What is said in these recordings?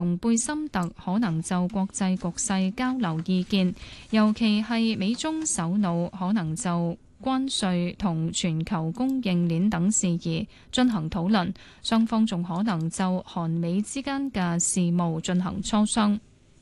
同貝森特可能就國際局勢交流意見，尤其係美中首腦可能就關稅同全球供應鏈等事宜進行討論，雙方仲可能就韓美之間嘅事務進行磋商。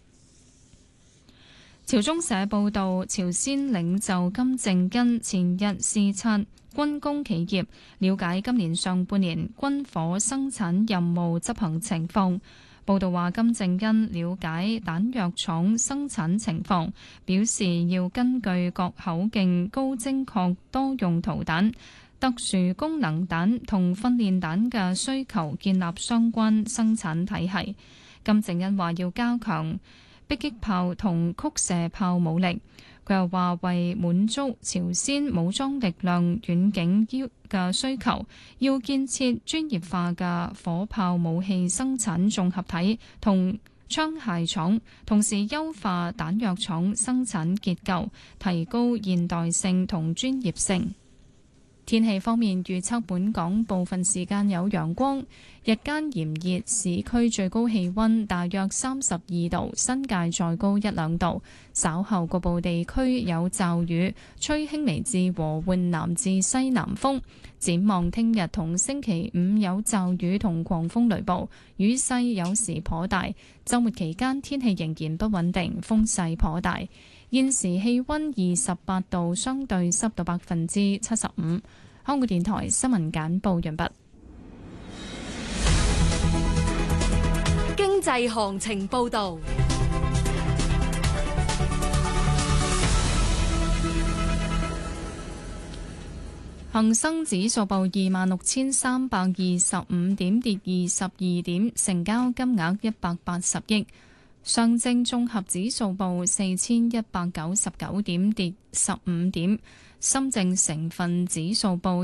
朝中社報導，朝鮮領袖金正恩前日視察軍工企業，了解今年上半年軍火生產任務執行情況。報道話，金正恩了解彈藥廠生產情況，表示要根據各口徑高精確多用途彈、特殊功能彈同訓練彈嘅需求，建立相關生產體系。金正恩話要加強迫擊炮同曲射炮武力。佢又話，為滿足朝鮮武裝力量遠景嘅需求，要建設專業化嘅火炮武器生產綜合體同槍械廠，同時優化彈藥廠生產結構，提高現代性同專業性。天氣方面，預測本港部分時間有陽光，日間炎熱，市區最高氣溫大約32度，新界再高1-2度。稍後局部地區有驟雨，吹輕微至和緩南至西南風。展望聽日同星期五有驟雨同狂風雷暴，雨勢有時頗大。週末期間天氣仍然不穩定，風勢頗大。現時氣溫28度，相對濕度75%。香港電台新聞簡報完畢。 經濟行情報道。 恒生指數報26,325點，跌22點，成交金額180億。上證綜合指數報4,199點，跌15點。深證成分指數報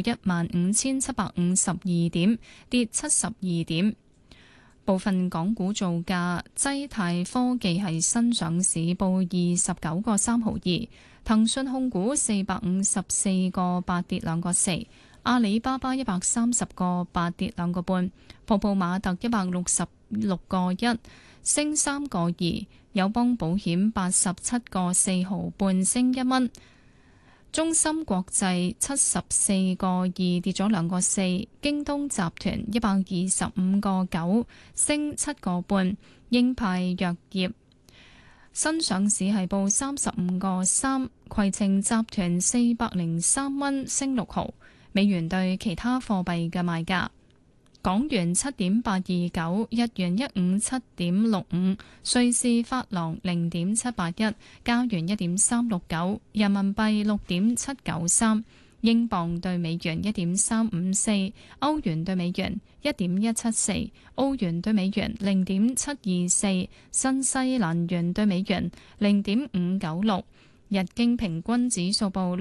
15,752點，跌72點。部分港股造價，濟泰科技係新上市，報29個3毫2。騰訊控股454個8，跌2個4。阿里巴巴130個8，跌2個半。泡泡瑪特166個1，升3個2。友邦保險87個4毫半，升1蚊。中芯國際74個2，跌咗2個4。京東集團125個9，升7個半。英派藥業新上市係報35個3。攜程集團403蚊，升6毫。美元對其他貨幣嘅賣價：港元7.829，日元157.65，瑞士法郎0.781，加元1.369，人民幣6.793，英鎊對美元1.354，歐元對美元1.174，澳元對美元0.724，新西蘭元對美元0.596。日經平均指數報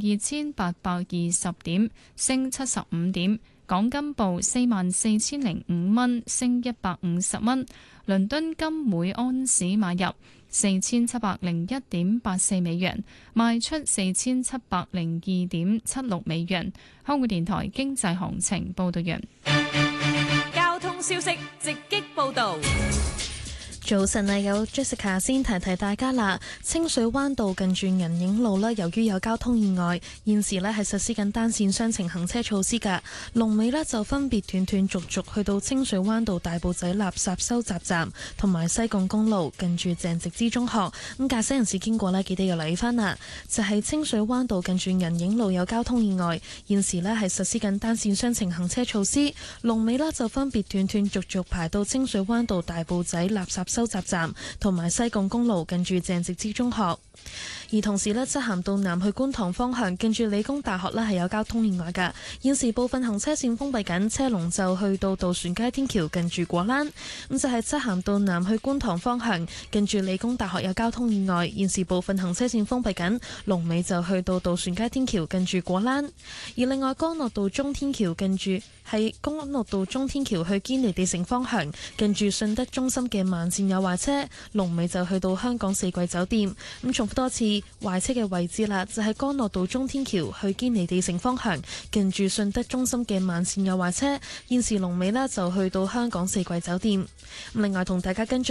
62,820點，升75點。港金報44,005蚊，升150蚊。倫敦金每安士買入4,701.84美元，賣出4,702.76美元。香港電台經濟行情報道完。 交通消息直擊報道。 早晨啊，有 Jessica 先提提大家啦。清水灣道近住銀影路咧，由於有交通意外，現時咧係實施緊單線雙程行車措施㗎。龍尾咧就分別斷斷續續去到清水灣道大埔仔垃圾收集站，同埋西貢公路近住鄭植之中學。咁駕駛人士經過咧，記得要留意翻啦。就係清水灣道近住銀影路有交通意外，現時咧係實施緊單線雙程行車措施。龍尾咧就分別斷斷續續排到清水灣道大埔仔垃圾收集站同埋西貢公路近住鄭植之中學。而同時呢，漆咸道南去觀塘方向近住理工大學呢係有交通意外㗎，現時部分行車線封閉緊，車龍就去到渡船街天橋近住果欄。咁就係漆咸道南去觀塘方向近住理工大學有交通意外，現時部分行車線封閉緊，龍尾就去到渡船街天橋近住果欄。而另外干諾道中天橋近住係干諾道中天橋去堅尼地城方向近住信德中心嘅慢線有壞車，龍尾就去到香港四季酒店。咁重複多次壞車嘅位置啦，就係干諾道中天橋去堅尼地城方向，近住信德中心嘅慢線有壞車，現時龍尾呢就去到香港四季酒店。另外同大家跟進